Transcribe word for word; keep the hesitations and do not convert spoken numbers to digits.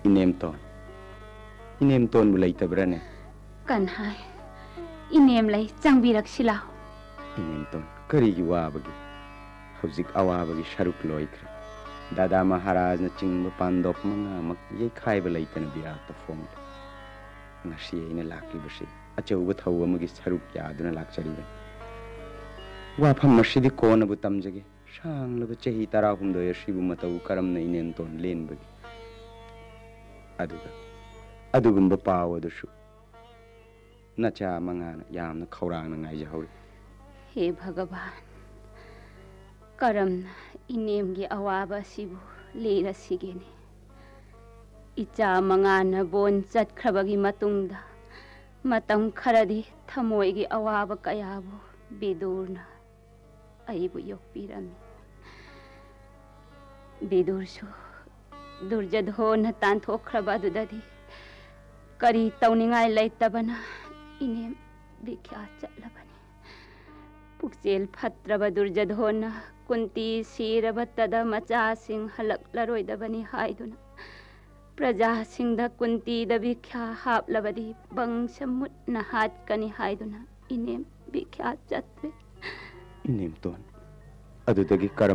इनेमतोन इनेमतोन बुलाइतब्रने कन हाय इनेम लई चंगबिरक्सिला इनेमतोन करीगी वाबगी हौजिक अवाबगी शरुक लोइख्रे दादा महाराज न चिंग पांदोप मंगा मक ये खाइब लैतन बिरात foam ngasi ina lakli basi achauba thau amagi saruk yaduna lakcharibe wa pham masidi kona bu tamjage sang laba chahi tara humdo yashibu matau karamna inen ton lenbagi aduga adugumba paw adushu nacha mangana yamna khawrang na ngai jahori हे भगवान करमना इनेमगी अवाबा सिबु लेरसिगेने इचा मंगाना bone चटख्रबगी मतुंगदा मतम खरदी थमोइगी अवाबा कयाबु बिदुरना अइबु योक्पिरमी बिदुरसु दुर्जधोन तांथोख्रबा दुददी करी तौनिंगाय लैतबना इनेम बिख्या चलबनी पुक्चेल फत्रब दुर्जधोन कुंती सीरब तद मचा सिंह हलक्लरोइदबनी हाइदुना प्रजा सिंह कुंती बिख्या हापलबदी बंश मुट्ना हाटकनी हाइदुना इनेम बिख्या चत्रे इनेम तोन अदुदगी करम